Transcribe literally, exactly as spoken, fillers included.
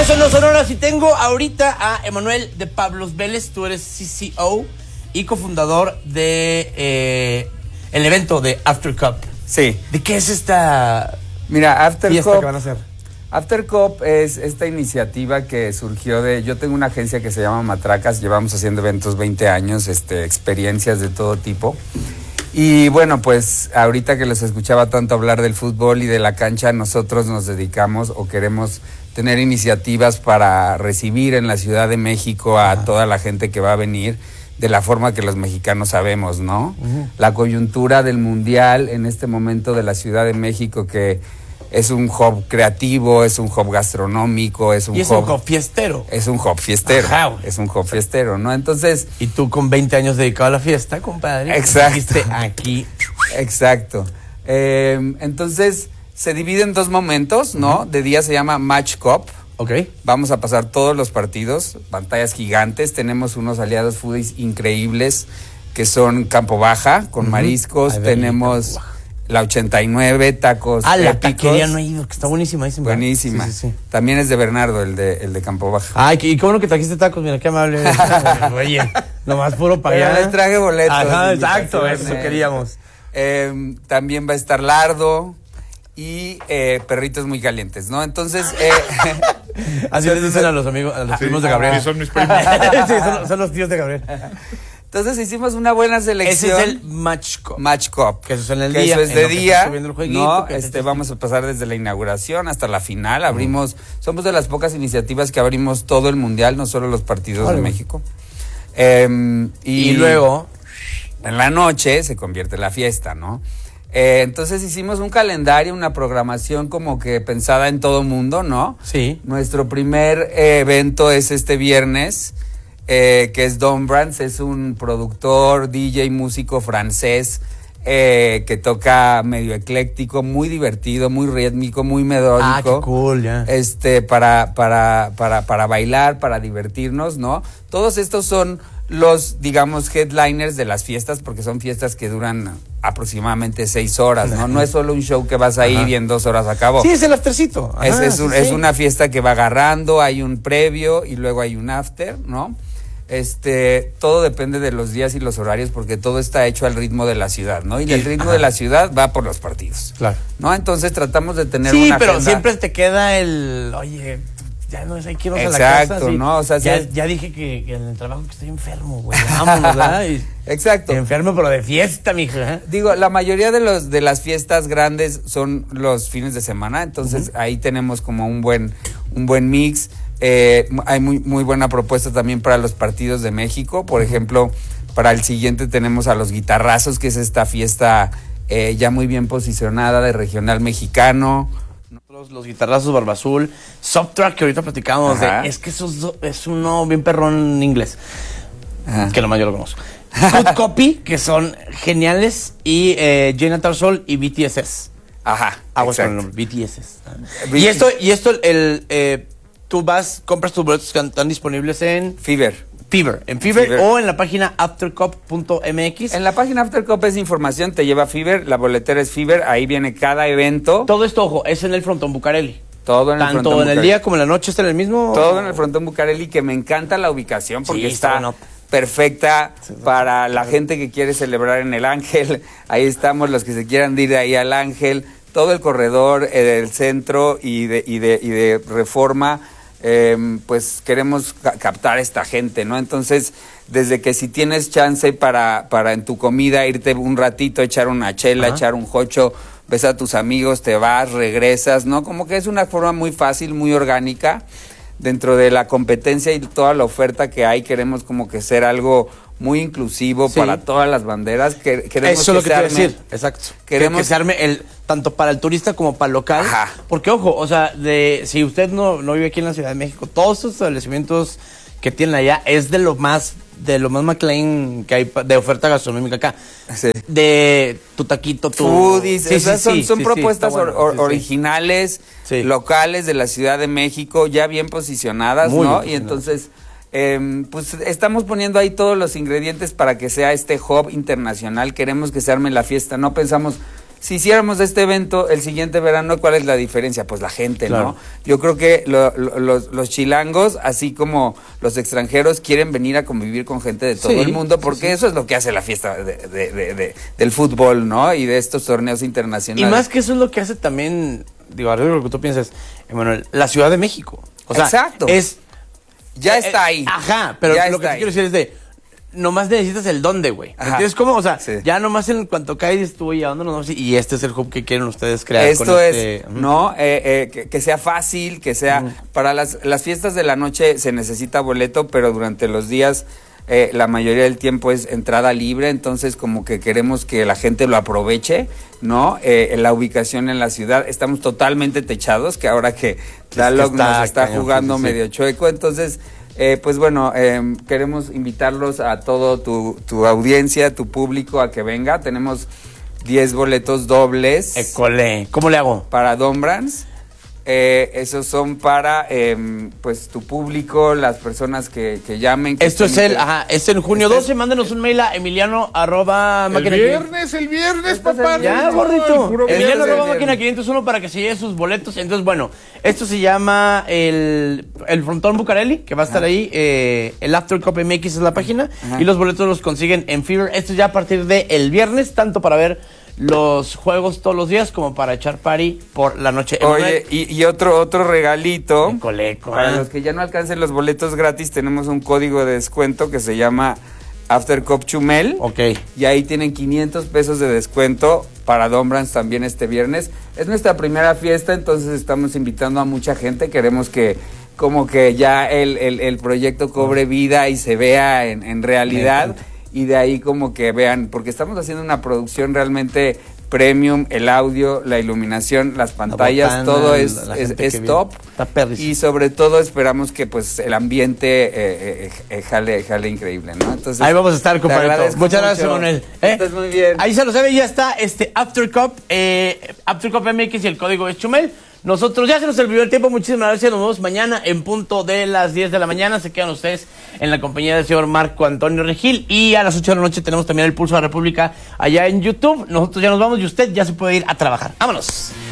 Eso no Sonoras y tengo ahorita a Emanuel de Pablos Vélez. Tú eres C C O y cofundador de eh, el evento de After Cup. Sí. ¿De qué es esta Mira, After fiesta Cup, que van a hacer? After Cup es esta iniciativa que surgió de... Yo tengo una agencia que se llama Matracas, llevamos haciendo eventos veinte años, este, experiencias de todo tipo. Y bueno, pues ahorita que los escuchaba tanto hablar del fútbol y de la cancha, nosotros nos dedicamos o queremos tener iniciativas para recibir en la Ciudad de México a Ajá. toda la gente que va a venir de la forma que los mexicanos sabemos, ¿no? Uh-huh. La coyuntura del mundial en este momento de la Ciudad de México, que es un hub creativo, es un hub gastronómico, es un y es hub... un hub fiestero. Es un hub fiestero. Ajá. Es un hub fiestero, ¿no? Entonces... Y tú con veinte años dedicado a la fiesta, compadre. Exacto. Aquí. Exacto. Eh, entonces, se divide en dos momentos, ¿no? Uh-huh. De día se llama Match Cup. Ok. Vamos a pasar todos los partidos, pantallas gigantes. Tenemos unos aliados foodies increíbles que son Campo Baja, con uh-huh. mariscos. Ay, tenemos la ochenta y nueve, tacos Ah, la épicos. taquería no he ido, que está buenísima. Buenísima. Buenísima. Sí, sí, sí. También es de Bernardo, el de, el de Campo Baja. Ay, y qué bueno que trajiste tacos, mira, qué amable. Oye, nomás puro para allá. Les traje boletos. Ajá, exacto, eso queríamos. Eh, también va a estar Lardo y eh, perritos muy calientes, ¿no? Entonces... Eh, así les dicen a los amigos, a los sí, primos de Gabriel. Sí, son mis primos. Sí, son, son los tíos de Gabriel. Entonces hicimos una buena selección. Ese es el Match Cup. Match Cup. Que eso es en el que día. Eso es de día. Jueguito, no, este, vamos a pasar desde la inauguración hasta la final. Abrimos, uh-huh. somos de las pocas iniciativas que abrimos todo el mundial, no solo los partidos Hola. de México. Eh, y, y luego, en la noche se convierte en la fiesta, ¿no? Eh, entonces hicimos un calendario, una programación como que pensada en todo mundo, ¿no? Sí. Nuestro primer eh, evento es este viernes, eh, que es Don Brands, es un productor, D J, músico francés, eh, que toca medio ecléctico, muy divertido, muy rítmico, muy melódico. Ah, qué cool, ya. Yeah. Este, para, para, para, para bailar, para divertirnos, ¿no? Todos estos son los, digamos, headliners de las fiestas, porque son fiestas que duran aproximadamente seis horas, ¿no? No es solo un show que vas a ir y en dos horas acabó. Sí, es el aftercito. Ajá, es, es, un, sí, es sí. una fiesta que va agarrando, hay un previo y luego hay un after, ¿no? Este, todo depende de los días y los horarios, porque todo está hecho al ritmo de la ciudad, ¿no? Y, y el ritmo ajá. de la ciudad va por los partidos. Claro. ¿No? Entonces tratamos de tener sí, una pero agenda. siempre te queda el, oye, ya no sé, quiero ir a la casa. Exacto, ¿no? O sea, ya, es... ya dije que, que en el trabajo que estoy enfermo, güey, vámonos, ¿verdad? Y exacto. Enfermo, pero de fiesta, mija. ¿eh? Digo, la mayoría de los de las fiestas grandes son los fines de semana, entonces uh-huh. ahí tenemos como un buen un buen mix. Eh, hay muy muy buena propuesta también para los partidos de México. Por uh-huh. ejemplo, para el siguiente tenemos a los Guitarrazos, que es esta fiesta eh, ya muy bien posicionada de regional mexicano. Nosotros, los Guitarrazos, Barba Azul, Subtrack, que ahorita platicábamos de, es que eso es uno bien perrón en inglés, Ajá. que lo más yo lo conozco. Good Copy, que son geniales, y eh, Jenna Tarsol y B T S S. Ajá, Aguas con el nombre, B T S S. Y esto, y esto el, eh, tú vas, compras tus boletos que están disponibles en Fever. Fever, en Fever, Fever o en la página aftercup punto m x. En la página Aftercup es información, te lleva Fever, la boletera es Fever, ahí viene cada evento. Todo esto, ojo, es en el Frontón Bucareli. Todo en el Tanto Frontón en Bucareli. el día como en la noche está en el mismo. Todo en el Frontón Bucareli, que me encanta la ubicación porque sí, está no. perfecta sí, sí, para sí, la sí. gente que quiere celebrar en el Ángel. Ahí estamos los que se quieran ir de ahí al Ángel. Todo el corredor eh, del centro y de, y de, y de Reforma. Eh, pues queremos ca- captar a esta gente, ¿no? Entonces, desde que si tienes chance para, para en tu comida irte un ratito, echar una chela, Ajá. echar un jocho, ves a tus amigos, te vas, regresas, ¿no? Como que es una forma muy fácil, muy orgánica. Dentro de la competencia y toda la oferta que hay, queremos como que ser algo muy inclusivo sí. para todas las banderas. Que, queremos Eso es lo que se te iba arme, a decir, exacto. Queremos que, que se arme el, tanto para el turista como para el local. Ajá. Porque, ojo, o sea, de si usted no, no vive aquí en la Ciudad de México, todos estos establecimientos que tienen allá es de lo más, de lo más McLean que hay de oferta gastronómica acá. Sí. De tu taquito, tu... Foodies, sí, o sea, sí, son, sí, son sí, propuestas sí, or, bueno, or, sí, sí. originales, sí. locales de la Ciudad de México, ya bien posicionadas, Muy ¿no? bien y entonces, eh, pues estamos poniendo ahí todos los ingredientes para que sea este hub internacional. Queremos que se arme la fiesta, no pensamos si hiciéramos este evento el siguiente verano, ¿cuál es la diferencia? Pues la gente, claro. ¿no? Yo creo que lo, lo, los, los chilangos, así como los extranjeros, quieren venir a convivir con gente de todo sí, el mundo, porque sí, sí. eso es lo que hace la fiesta de, de, de, de, del fútbol, ¿no? Y de estos torneos internacionales. Y más que eso es lo que hace también, digo, arriba lo que tú piensas, Emanuel, la Ciudad de México. O sea, exacto. Es... Ya eh, está ahí. Ajá, pero ya lo que te quiero decir es de... Nomás necesitas el dónde, güey. ¿Entiendes cómo? O sea, sí. ya nomás en cuanto caes tú y a dónde nos vamos. Y este es el hub que quieren ustedes crear. Esto con es, este... ¿no? Eh, eh, que, que sea fácil, que sea... Uh-huh. Para las, las fiestas de la noche se necesita boleto, pero durante los días eh, la mayoría del tiempo es entrada libre. Entonces, como que queremos que la gente lo aproveche, ¿no? Eh, la ubicación en la ciudad. Estamos totalmente techados, que ahora que Tlaloc nos está cañón, jugando sí, sí. medio chueco. Entonces... Eh, pues bueno, eh, queremos invitarlos a todo tu, tu audiencia, tu público a que venga. Tenemos diez boletos dobles. Ecole. ¿Cómo le hago? Para Dom Brands. Eh, esos son para eh, pues tu público, las personas que, que llamen. Que Esto es el, ajá, es en junio este doce, es... mándenos un mail a emiliano arroba el viernes, el viernes, papá. El, ya, gordito. Emiliano arroba máquina quinientos uno para que se lleve sus boletos. Entonces, bueno, esto se llama el, el Frontón Bucareli, que va a estar ajá. ahí. Eh, el After Cup M X es la página. Ajá. Y los boletos los consiguen en Fever. Esto ya a partir del de viernes, tanto para ver los juegos todos los días como para echar party por la noche. Oye, y, y otro otro regalito. Coleco, para ¿eh? los que ya no alcancen los boletos gratis, tenemos un código de descuento que se llama After Cup Chumel. Ok. Y ahí tienen quinientos pesos de descuento para Dom Brands también este viernes. Es nuestra primera fiesta, entonces estamos invitando a mucha gente. Queremos que como que ya el, el, el proyecto cobre vida y se vea en, en realidad. Y de ahí como que vean, porque estamos haciendo una producción realmente premium, el audio, la iluminación, las pantallas, botana, todo es, es, es top. Está perrísimo. Y sobre todo esperamos que pues el ambiente eh, eh, eh, jale, jale increíble, ¿no? Entonces, ahí vamos a estar, compadre. Muchas gracias, Manuel. ¿Eh? Estás muy bien. Ahí se lo sabe, ya está este After Cup, eh, After Cup M X y el código es Chumel. Nosotros ya se nos olvidó el tiempo, muchísimas gracias, nos vemos mañana en punto de las diez de la mañana, se quedan ustedes en la compañía del señor Marco Antonio Regil y a las ocho de la noche tenemos también el Pulso de la República allá en YouTube. Nosotros ya nos vamos y usted ya se puede ir a trabajar. ¡Vámonos!